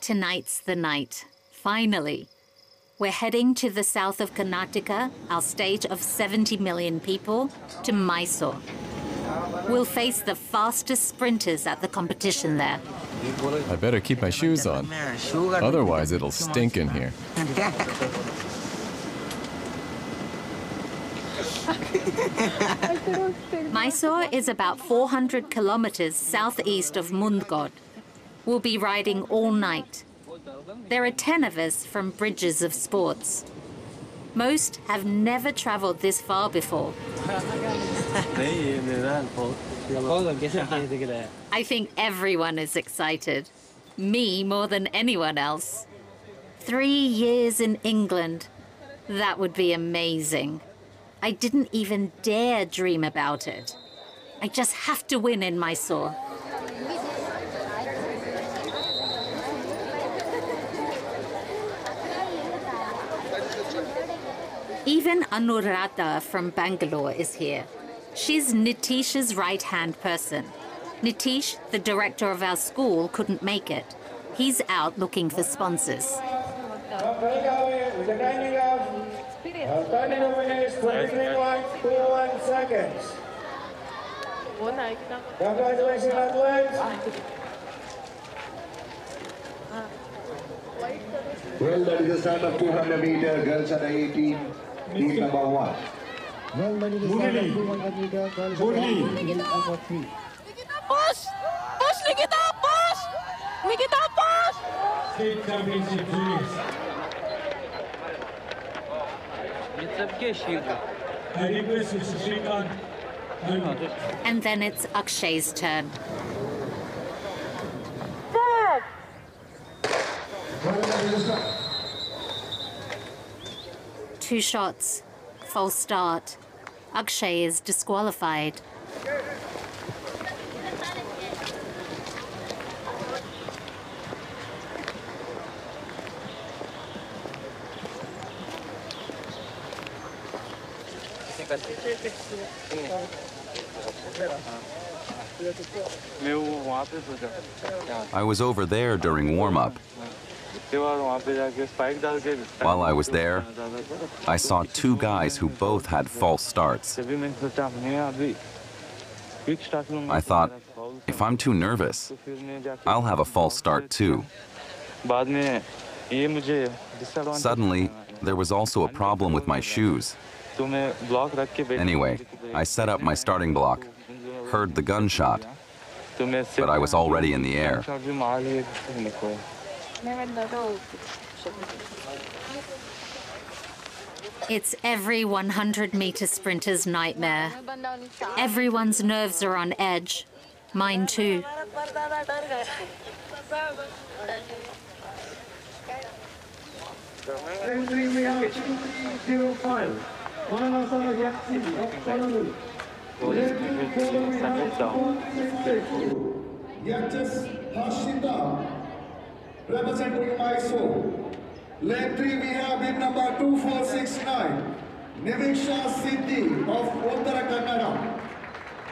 Tonight's the night, finally. We're heading to the south of Karnataka, our state of 70 million people, to Mysore. We'll face the fastest sprinters at the competition there. I better keep my shoes on. Otherwise, it'll stink in here. Mysore is about 400 kilometers southeast of Mundgod. We'll be riding all night. There are 10 of us from Bridges of Sports. Most have never traveled this far before. I think everyone is excited. Me more than anyone else. 3 years in England. That would be amazing. I didn't even dare dream about it. I just have to win in Mysore. Even Anuradha from Bangalore is here. She's Nitish's right-hand person. Nitish, the director of our school, couldn't make it. He's out looking for sponsors. Well, that is the start of 200 meter girls under 18, heat number 1. Well, that is the start of 200 meter girls under 18, heat number 3. Push! Push, Nikita! Push! Nikita, push! State championship juniors. I request Mr. Srikanth. And then it's Akshay's turn. Two shots, false start. Akshay is disqualified. I was over there during warm-up. While I was there, I saw 2 guys who both had false starts. I thought, if I'm too nervous, I'll have a false start too. Suddenly, there was also a problem with my shoes. Anyway, I set up my starting block, heard the gunshot, but I was already in the air. It's every 100-meter sprinter's nightmare. Everyone's nerves are on edge. Mine too. Representing Mysore. Lane 3 we have in number 2469, Nimisha Siddhi.